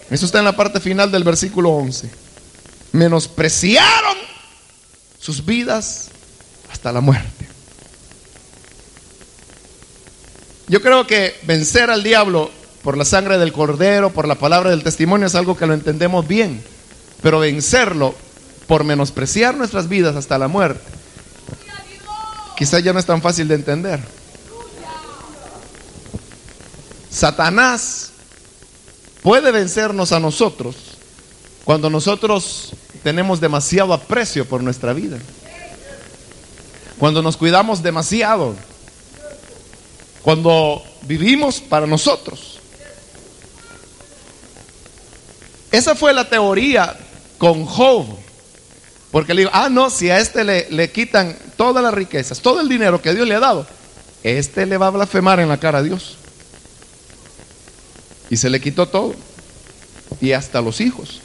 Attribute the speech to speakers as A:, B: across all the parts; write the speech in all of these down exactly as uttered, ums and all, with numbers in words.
A: Eso está en la parte final del versículo once. Menospreciaron sus vidas hasta la muerte. Yo creo que vencer al diablo por la sangre del cordero, por la palabra del testimonio, es algo que lo entendemos bien. Pero vencerlo por menospreciar nuestras vidas hasta la muerte, quizás ya no es tan fácil de entender. Satanás puede vencernos a nosotros cuando nosotros tenemos demasiado aprecio por nuestra vida, cuando nos cuidamos demasiado, cuando vivimos para nosotros. Esa fue la teoría con Job, porque le digo, ah no, si a este le, le quitan todas las riquezas, todo el dinero que Dios le ha dado, este le va a blasfemar en la cara a Dios. Y se le quitó todo, y hasta los hijos.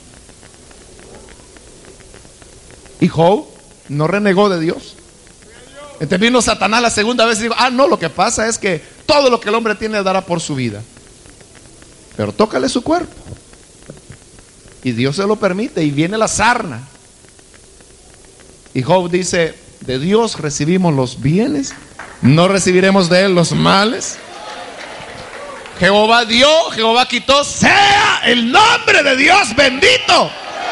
A: Y Job no renegó de Dios. Entonces vino Satanás la segunda vez y dijo, ah no, lo que pasa es que todo lo que el hombre tiene dará por su vida, pero tócale su cuerpo. Y Dios se lo permite, y viene la sarna. Y Job dice, de Dios recibimos los bienes, no recibiremos de él los males. Jehová dio, Jehová quitó, sea el nombre de Dios bendito.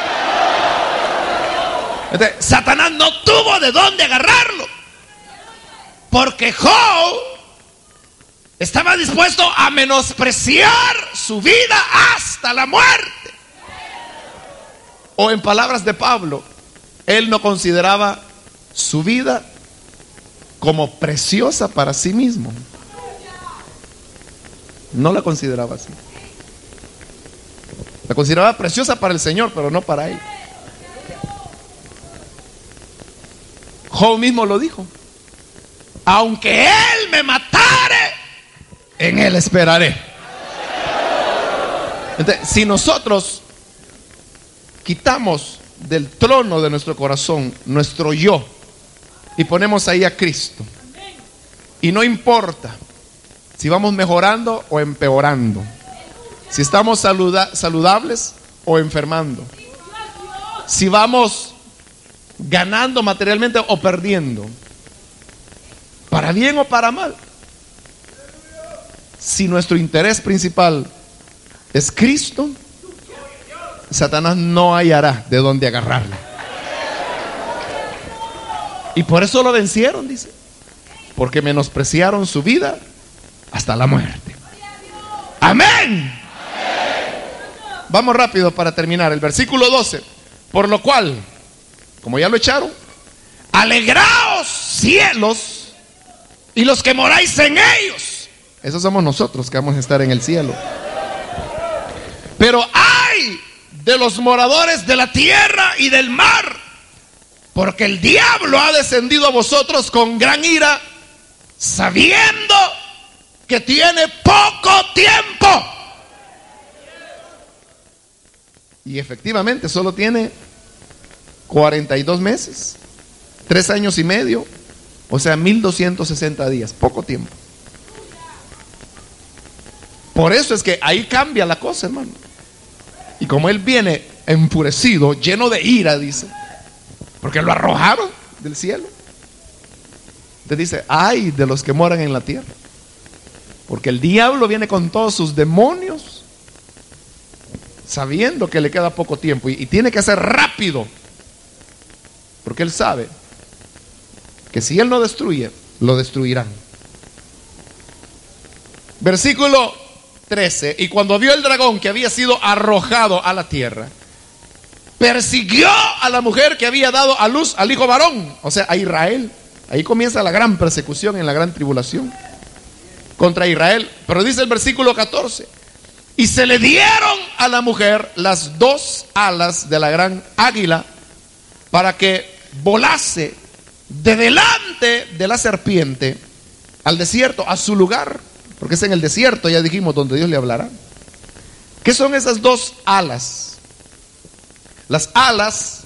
A: Entonces, Satanás no tuvo de dónde agarrarlo, porque Job estaba dispuesto a menospreciar su vida hasta la muerte. O en palabras de Pablo, él no consideraba su vida como preciosa para sí mismo. No la consideraba así. La consideraba preciosa para el Señor, pero no para él. Job mismo lo dijo: aunque él me matare, en él esperaré. Entonces, si nosotros quitamos del trono de nuestro corazón nuestro yo y ponemos ahí a Cristo, y no importa si vamos mejorando o empeorando, si estamos saluda- saludables o enfermando, si vamos ganando materialmente o perdiendo, para bien o para mal, si nuestro interés principal es Cristo, Satanás no hallará de dónde agarrarlo. Y por eso lo vencieron, dice, porque menospreciaron su vida hasta la muerte. Amén. Vamos rápido para terminar. El versículo doce. Por lo cual, como ya lo echaron, alegraos cielos y los que moráis en ellos. Esos somos nosotros que vamos a estar en el cielo. Pero ay de los moradores de la tierra y del mar, porque el diablo ha descendido a vosotros con gran ira, sabiendo que tiene poco tiempo. Y efectivamente solo tiene cuarenta y dos meses, tres años y medio, o sea, mil doscientos sesenta días, poco tiempo. Por eso es que ahí cambia la cosa, hermano. Y como él viene enfurecido, lleno de ira, dice, porque lo arrojaron del cielo, te dice, ay de los que moran en la tierra, porque el diablo viene con todos sus demonios, sabiendo que le queda poco tiempo, y, y tiene que ser rápido, porque él sabe que si él no destruye, lo destruirán. Versículo trece. Y cuando vio el dragón que había sido arrojado a la tierra, persiguió a la mujer que había dado a luz al hijo varón, o sea, a Israel. Ahí comienza la gran persecución en la gran tribulación contra Israel. Pero dice el versículo catorce: y se le dieron a la mujer las dos alas de la gran águila para que volase de delante de la serpiente al desierto, a su lugar, porque es en el desierto, ya dijimos, donde Dios le hablará. ¿Qué son esas dos alas? Las alas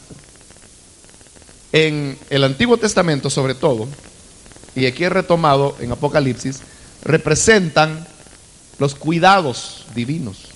A: en el Antiguo Testamento, sobre todo, y aquí he retomado en Apocalipsis, representan los cuidados divinos.